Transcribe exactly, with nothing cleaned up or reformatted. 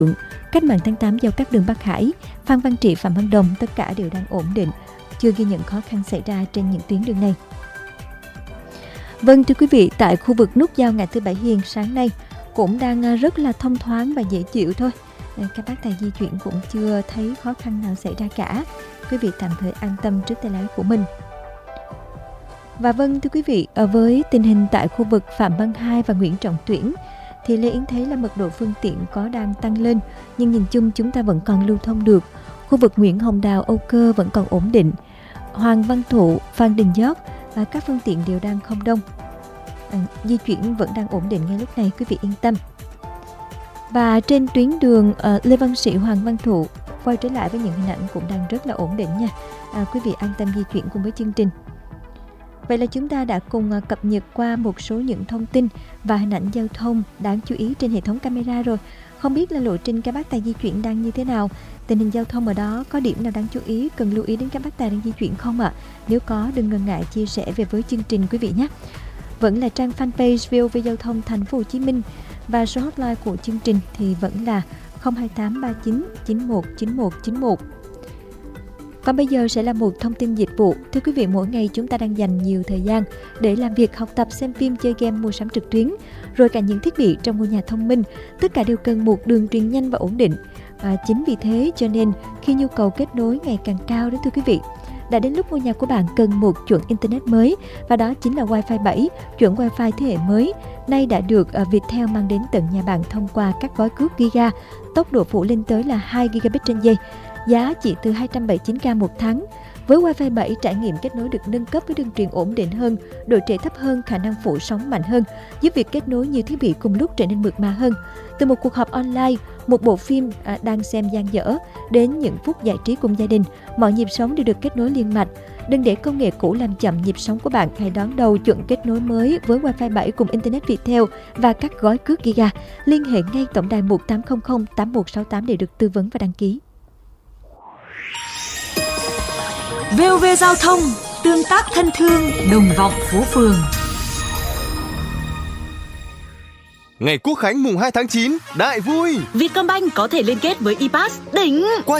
Cách mạng tháng tám giao cắt đường Bắc Hải, Phan Văn Trị, Phạm Văn Đồng tất cả đều đang ổn định, chưa ghi nhận khó khăn xảy ra trên những tuyến đường này. Vâng thưa quý vị, tại khu vực nút giao ngã tư Bảy Hiền sáng nay cũng đang rất là thông thoáng và dễ chịu thôi. Các bác tài di chuyển cũng chưa thấy khó khăn nào xảy ra cả. Quý vị tạm thời an tâm trước tay lái của mình. Và vâng thưa quý vị, với tình hình tại khu vực Phạm Văn Hai và Nguyễn Trọng Tuyển thì Lê Yến thấy là mật độ phương tiện có đang tăng lên, nhưng nhìn chung chúng ta vẫn còn lưu thông được. Khu vực Nguyễn Hồng Đào, Âu Cơ vẫn còn ổn định. Hoàng Văn Thụ, Phan Đình Giót và các phương tiện đều đang không đông. À, di chuyển vẫn đang ổn định ngay lúc này, quý vị yên tâm. Và trên tuyến đường uh, Lê Văn Sĩ, Hoàng Văn Thụ quay trở lại với những hình ảnh cũng đang rất là ổn định nha. À, quý vị an tâm di chuyển cùng với chương trình. Vậy là chúng ta đã cùng uh, cập nhật qua một số những thông tin và hình ảnh giao thông đáng chú ý trên hệ thống camera rồi. Không biết là lộ trình các bác tài di chuyển đang như thế nào? Tình hình giao thông ở đó có điểm nào đáng chú ý cần lưu ý đến các bác tài đang di chuyển không ạ? À? Nếu có, đừng ngần ngại chia sẻ về với chương trình quý vị nhé. Vẫn là trang fanpage vê o vê Giao thông Thành phố Hồ Chí Minh và số hotline của chương trình thì vẫn là không hai tám ba chín chín một chín một chín một. Còn bây giờ sẽ là một thông tin dịch vụ. Thưa quý vị, mỗi ngày chúng ta đang dành nhiều thời gian để làm việc, học tập, xem phim, chơi game, mua sắm trực tuyến, rồi cả những thiết bị trong ngôi nhà thông minh, tất cả đều cần một đường truyền nhanh và ổn định. À, chính vì thế cho nên khi nhu cầu kết nối ngày càng cao đó thưa quý vị, đã đến lúc ngôi nhà của bạn cần một chuẩn Internet mới, và đó chính là Wi-Fi bảy, chuẩn Wi-Fi thế hệ mới. Nay đã được uh, Viettel mang đến tận nhà bạn thông qua các gói cước Giga, tốc độ phủ lên tới là hai gigabit trên giây, giá chỉ từ hai trăm bảy mươi chín k một tháng. Với Wi-Fi bảy, trải nghiệm kết nối được nâng cấp với đường truyền ổn định hơn, độ trễ thấp hơn, khả năng phủ sóng mạnh hơn, giúp việc kết nối nhiều thiết bị cùng lúc trở nên mượt mà hơn. Từ một cuộc họp online, một bộ phim à, đang xem dang dở, đến những phút giải trí cùng gia đình, mọi nhịp sống đều được kết nối liên mạch. Đừng để công nghệ cũ làm chậm nhịp sống của bạn, hãy đón đầu chuẩn kết nối mới với Wi-Fi bảy cùng Internet Viettel và các gói cước Giga. Liên hệ ngay tổng đài một tám không không tám một sáu tám để được tư vấn và đăng ký. vê o vê Giao thông, tương tác thân thương, đồng vọng phố phường. Ngày Quốc khánh mùng hai tháng chín, đại vui! Vietcombank có thể liên kết với e-pass, đỉnh! Qua